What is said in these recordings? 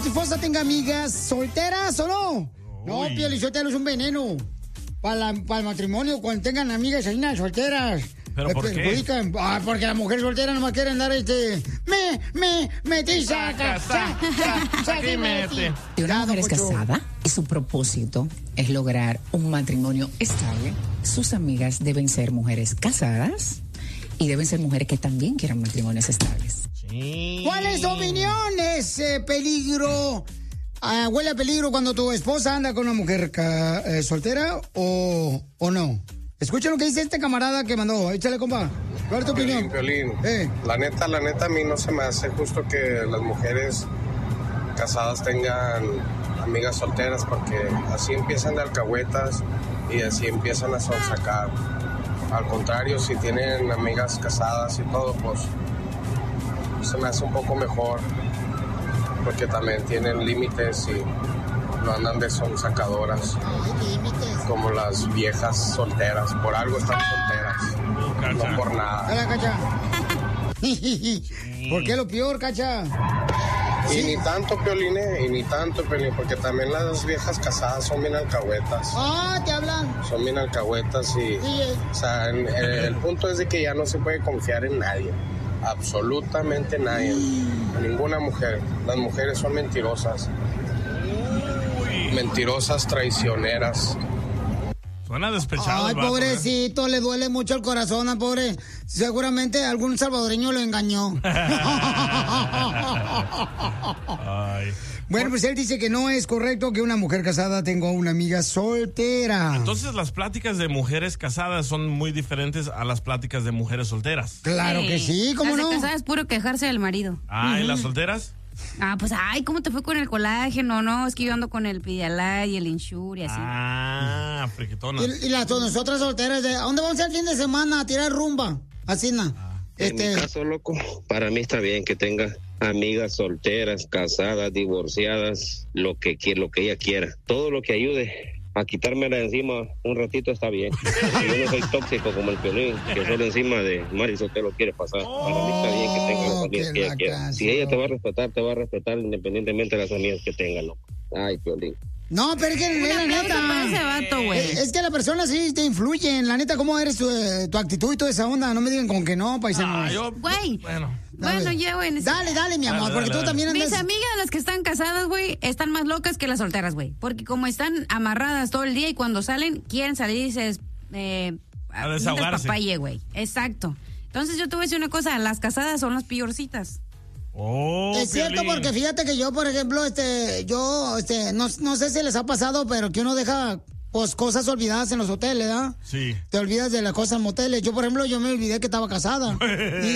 tu esposa tenga amigas solteras o no? No, Piolichotelo es un veneno para el matrimonio cuando tengan amigas solteras. ¿Pero por qué? Porque la mujer soltera nomás quiere andar metí, saca, y mete. Si una mujer es casada y su propósito es lograr un matrimonio estable, sus amigas deben ser mujeres casadas y deben ser mujeres que también quieran matrimonios estables. Sí. ¿Cuál es tu opinión? ¿Es peligro? ¿Huele a peligro cuando tu esposa anda con una mujer soltera o no? Escuchen lo que dice este camarada que mandó. Échale, compa. ¿Cuál es tu opinión? Piolín. La neta, a mí no se me hace justo que las mujeres casadas tengan amigas solteras porque así empiezan de alcahuetas y así empiezan a sonsacar. Al contrario, si tienen amigas casadas y todo, pues se me hace un poco mejor porque también tienen límites y no andan de sonsacadoras como las viejas solteras. Por algo están solteras, no por nada. Hola, Cacha. ¿Por qué lo peor, Cacha? Y ni tanto, Piolín, porque también las viejas casadas son bien alcahuetas. ¿Te hablan? Son bien alcahuetas y... O sea, el punto es de que ya no se puede confiar en nadie. Absolutamente nadie. Ninguna mujer. Las mujeres son mentirosas. Mentirosas, traicioneras. Suena despechado. Ay, pobrecito, le duele mucho el corazón al pobre. Seguramente algún salvadoreño lo engañó. Ay. Bueno, pues él dice que no es correcto que una mujer casada tenga una amiga soltera. Entonces las pláticas de mujeres casadas son muy diferentes a las pláticas de mujeres solteras. Claro que sí, ¿cómo no? Las casadas es puro quejarse del marido. ¿Y las solteras? Pues, ¿cómo te fue con el colágeno? No, es que yo ando con el Pedialyte y el Ensure y así. friquetonas. Y nosotras solteras, ¿a dónde vamos el fin de semana? A tirar rumba, así, ¿no? En mi caso, loco, para mí está bien que tenga amigas solteras, casadas, divorciadas, lo que ella quiera. Todo lo que ayude a quitármela de encima un ratito está bien. Yo no soy tóxico como el Piolín, que solo encima de Marisol te lo quiere pasar. Para mí está bien que tenga las amigas que ella quiera. Si ella te va a respetar independientemente de las amigas que tenga, loco. Ay, Piolín. No, pero es que la neta. Ese vato, güey. Es que la persona sí te influye. En la neta, ¿cómo eres tu actitud y toda esa onda? No me digan con que no, paisano. Güey. Bueno, ya, güey. Dale, mi amor, porque tú también andas... Mis amigas, las que están casadas, güey, están más locas que las solteras, güey. Porque como están amarradas todo el día y cuando salen, quieren salir y se... a desahogarse. Despapalle, güey. Exacto. Entonces yo te voy a decir una cosa, las casadas son las peorcitas. Es cierto, porque fíjate que yo, por ejemplo, no sé si les ha pasado, pero que uno deja pues cosas olvidadas en los hoteles, ¿verdad? Sí. Te olvidas de las cosas en moteles. Yo, por ejemplo, me olvidé que estaba casada. A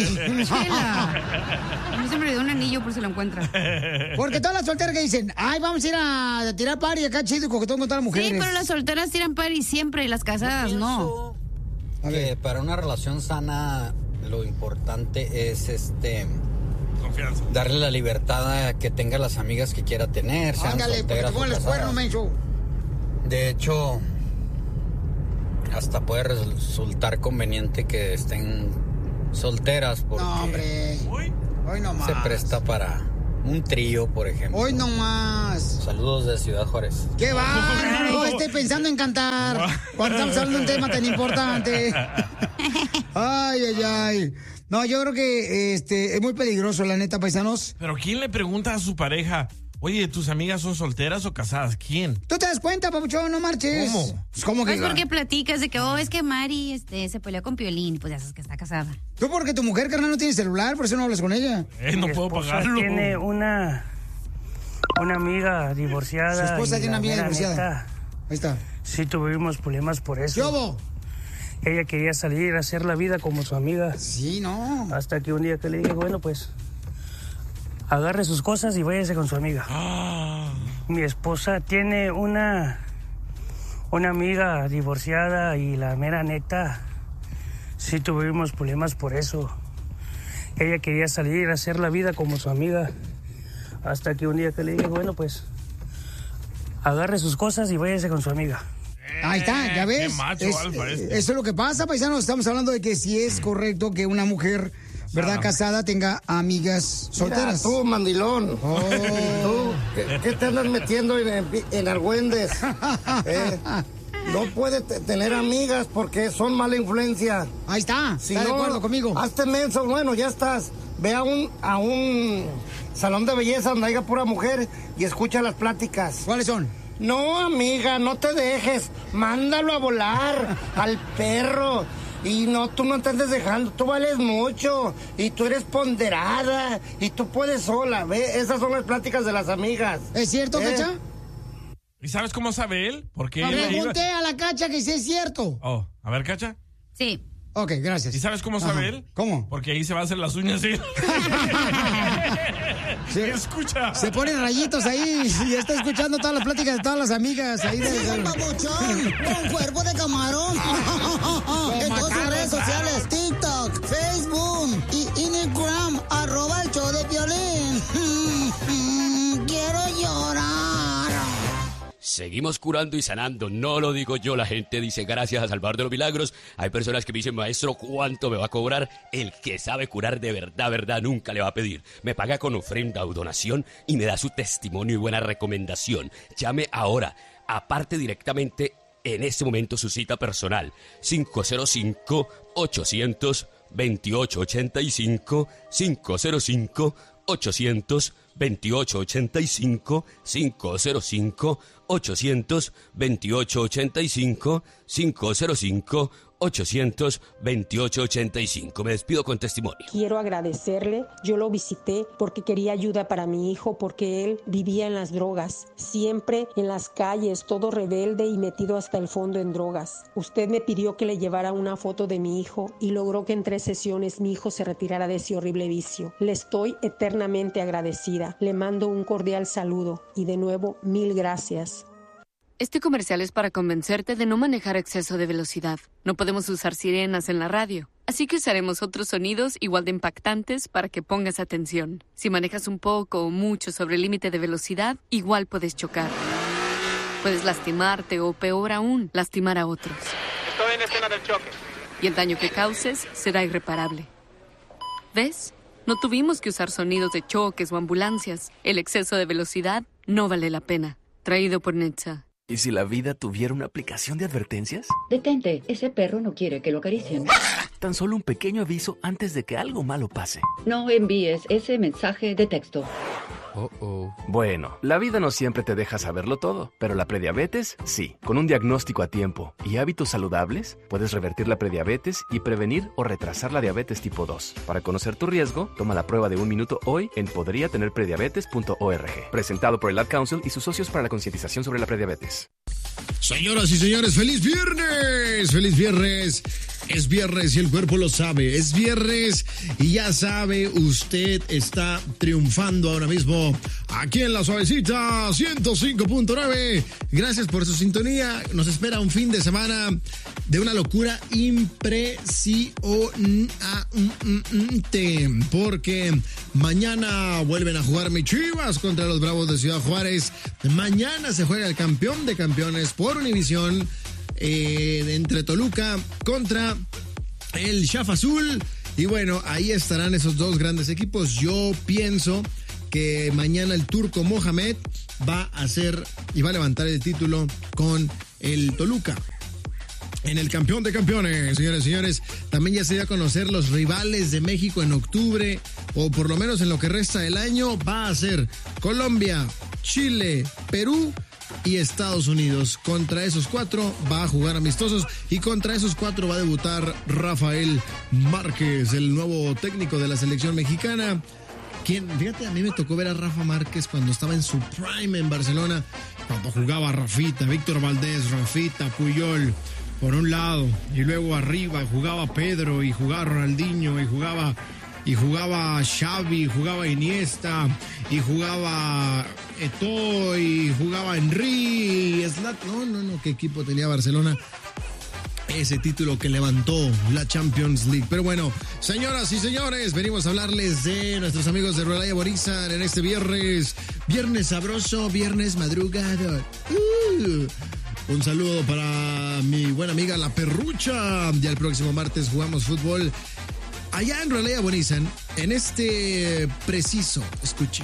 mí se me olvidó un anillo por si lo encuentra. Porque todas las solteras que dicen, vamos a ir a tirar party acá chido y coquetón con todas las mujeres. Sí, pero las solteras tiran party siempre y las casadas no. Que para una relación sana lo importante es confianza. Darle la libertad a que tenga las amigas que quiera tener, sean solteras o casadas. De hecho, hasta puede resultar conveniente que estén solteras porque hoy no más. Se presta para un trío, por ejemplo. Hoy no más. Saludos de Ciudad Juárez. ¿Qué va? No estoy pensando en cantar cuando estamos hablando de un tema tan importante. Ay. No, yo creo que es muy peligroso, la neta, paisanos. Pero ¿quién le pregunta a su pareja? Oye, ¿tus amigas son solteras o casadas? ¿Quién? ¿Tú te das cuenta, papuchón? No marches. ¿Cómo? ¿Cómo que? Es porque platicas de que, es que Mari se peleó con Piolín, pues ya sabes que está casada. Tú porque tu mujer, carnal, no tiene celular, por eso no hablas con ella. No puedo pagarlo. Tiene una amiga divorciada. Su esposa tiene una amiga divorciada. Neta, ahí está. Sí tuvimos problemas por eso. ¿Qué? Ella quería salir a hacer la vida como su amiga. Sí, no. Hasta que un día que le dije, bueno, pues agarre sus cosas y váyase con su amiga. Mi esposa tiene una amiga divorciada y la mera neta, sí tuvimos problemas por eso. Ella quería salir a hacer la vida como su amiga. Hasta que un día que le dije, bueno, pues agarre sus cosas y váyase con su amiga. Ahí está, ya ves. Qué macho alfa Eso es lo que pasa, paisanos. Estamos hablando de que si es correcto que una mujer, ¿verdad?, casada tenga amigas solteras. Mira, tú, mandilón. Tú. ¿Qué te andas metiendo en argüendes? No puede tener amigas porque son mala influencia. Ahí está, si está no, de acuerdo conmigo. Hazte menso, bueno, ya estás. Ve a un salón de belleza donde haya pura mujer y escucha las pláticas. ¿Cuáles son? No, amiga, no te dejes. Mándalo a volar al perro. Y no, tú no te andes dejando, tú vales mucho. Y tú eres ponderada. Y tú puedes sola, ¿ve? Esas son las pláticas de las amigas. ¿Es cierto, Cacha? ¿Y sabes cómo sabe él? Porque pregunté a la Cacha que sí es cierto. Oh, a ver, Cacha. Sí. Ok, gracias. ¿Y sabes cómo sabe él? ¿Cómo? Porque ahí se va a hacer las uñas, ¿sí? Escucha. Se ponen rayitos ahí y está escuchando todas las pláticas de todas las amigas ahí del babuchón con cuerpo de camarón. En todas sus redes sociales, TikTok, Facebook y Instagram, @el show de Piolín. Quiero llorar. Seguimos curando y sanando, no lo digo yo, la gente dice gracias a Salvador de los Milagros. Hay personas que me dicen, maestro, ¿cuánto me va a cobrar? El que sabe curar de verdad, nunca le va a pedir. Me paga con ofrenda o donación y me da su testimonio y buena recomendación. Llame ahora, aparte directamente en este momento su cita personal, 505-800-2885, 505-800-2885, 505-800-2885, 505-800-2885. Me despido con testimonio. Quiero agradecerle. Yo lo visité porque quería ayuda para mi hijo, porque él vivía en las drogas, siempre en las calles, todo rebelde y metido hasta el fondo en drogas. Usted me pidió que le llevara una foto de mi hijo y logró que en 3 sesiones mi hijo se retirara de ese horrible vicio. Le estoy eternamente agradecida. Le mando un cordial saludo y de nuevo, 1000 gracias. Este comercial es para convencerte de no manejar a exceso de velocidad. No podemos usar sirenas en la radio, así que usaremos otros sonidos igual de impactantes para que pongas atención. Si manejas un poco o mucho sobre el límite de velocidad, igual puedes chocar. Puedes lastimarte o, peor aún, lastimar a otros. Estoy en escena del choque. Y el daño que causes será irreparable. ¿Ves? No tuvimos que usar sonidos de choques o ambulancias. El exceso de velocidad no vale la pena. Traído por NHTSA. ¿Y si la vida tuviera una aplicación de advertencias? Detente, ese perro no quiere que lo acaricien. Tan solo un pequeño aviso antes de que algo malo pase. No envíes ese mensaje de texto. Bueno, la vida no siempre te deja saberlo todo, pero la prediabetes, sí. Con un diagnóstico a tiempo y hábitos saludables, puedes revertir la prediabetes y prevenir o retrasar la diabetes tipo 2. Para conocer tu riesgo, toma la prueba de 1 minuto hoy en podriatenerprediabetes.org. Presentado por el Ad Council y sus socios para la concientización sobre la prediabetes. Señoras y señores, ¡feliz viernes! ¡Feliz viernes! Es viernes y el cuerpo lo sabe. Es viernes y ya sabe, usted está triunfando ahora mismo aquí en La Suavecita 105.9. Gracias por su sintonía. Nos espera un fin de semana de una locura impresionante, porque mañana vuelven a jugar mis Chivas contra los Bravos de Ciudad Juárez. Mañana se juega el campeón de campeones por Univisión, entre Toluca contra el Chaf Azul. Y bueno, ahí estarán esos dos grandes equipos. Yo pienso que mañana el turco Mohamed va a hacer y va a levantar el título con el Toluca en el campeón de campeones. Señores y señores, también ya se dio a conocer los rivales de México en octubre, o por lo menos en lo que resta del año. Va a ser Colombia, Chile, Perú y Estados Unidos. Contra esos 4 va a jugar amistosos y contra esos 4 va a debutar Rafael Márquez, el nuevo técnico de la selección mexicana. Fíjate, a mí me tocó ver a Rafa Márquez cuando estaba en su prime en Barcelona, cuando jugaba Rafita, Víctor Valdés, Rafita, Puyol por un lado, y luego arriba jugaba Pedro y jugaba Ronaldinho y jugaba Xavi, jugaba Iniesta, y jugaba Eto'o, y jugaba Henry, no, qué equipo tenía Barcelona. Ese título que levantó la Champions League. Pero bueno, señoras y señores, venimos a hablarles de nuestros amigos de Relaya Borizan en este viernes sabroso, viernes madrugado. Un saludo para mi buena amiga La Perrucha. Ya el próximo martes jugamos fútbol allá en Relaya Borizan, en este preciso, escuche,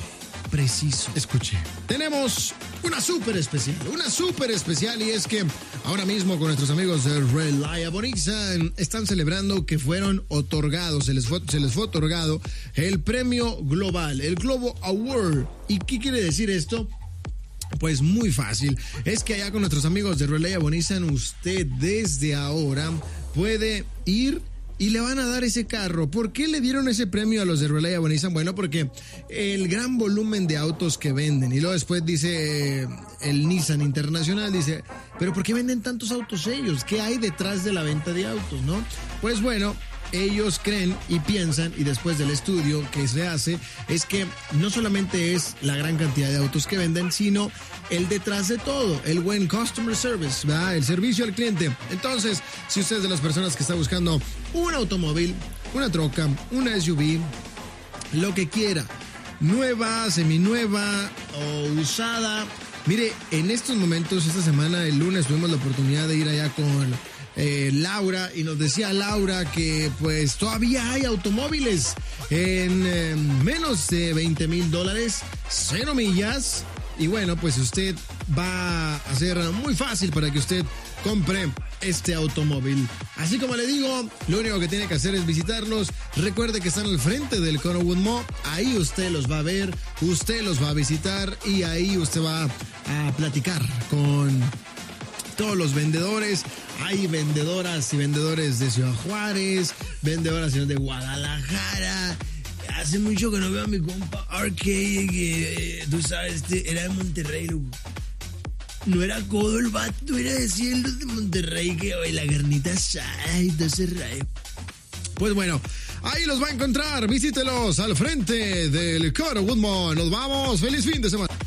preciso. Escuche, tenemos una súper especial y es que ahora mismo con nuestros amigos de Reliable Nissan están celebrando que fueron otorgados, se les fue otorgado el premio global, el Global Award. ¿Y qué quiere decir esto? Pues muy fácil, es que allá con nuestros amigos de Reliable Nissan usted desde ahora puede ir y le van a dar ese carro. ¿Por qué le dieron ese premio a los de Reliable Nissan? Bueno, porque el gran volumen de autos que venden. Y luego después dice el Nissan Internacional, dice, ¿pero por qué venden tantos autos ellos? ¿Qué hay detrás de la venta de autos, no? Pues bueno, ellos creen y piensan, y después del estudio que se hace, es que no solamente es la gran cantidad de autos que venden, sino el detrás de todo, el buen customer service, ¿verdad? El servicio al cliente. Entonces, si usted es de las personas que está buscando un automóvil, una troca, una SUV, lo que quiera, nueva, seminueva o usada, mire, en estos momentos, esta semana, el lunes, tuvimos la oportunidad de ir allá con Laura, y nos decía Laura que pues todavía hay automóviles en menos de $20,000, 0 millas, y bueno, pues usted va a ser muy fácil para que usted compre este automóvil. Así como le digo, lo único que tiene que hacer es visitarlos. Recuerde que están al frente del Conroe Mall. Ahí usted los va a ver, usted los va a visitar y ahí usted va a platicar con todos los vendedores. Hay vendedoras y vendedores de Ciudad Juárez, vendedoras de Guadalajara. Hace mucho que no veo a mi compa Arcade, que tú sabes, era de Monterrey, loco. No era codo el vato, era decir los de Monterrey que hoy la carnita asada y todo ese rayo. Pues bueno, ahí los va a encontrar, visítelos al frente del Conroe Mall. Nos vamos, feliz fin de semana.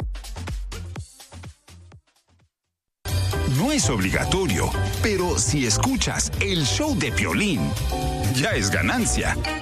No es obligatorio, pero si escuchas el show de Piolín, ya es ganancia.